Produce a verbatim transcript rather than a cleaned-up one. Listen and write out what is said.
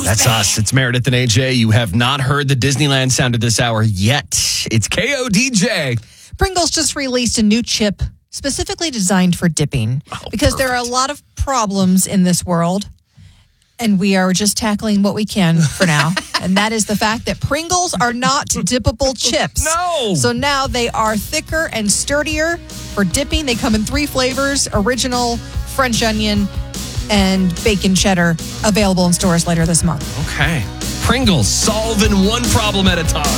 That's us. It's Meredith and A J. You have not heard the Disneyland sound of this hour yet. It's K O D J. Pringles just released a new chip specifically designed for dipping Oh, because there are a lot of problems in this world, and we are just tackling what we can for now. And that is the fact that Pringles are not dippable chips. No! So now they are thicker and sturdier for dipping. They come in three flavors: original, French onion, and bacon cheddar, available in stores later this month. Okay. Pringles solving one problem at a time.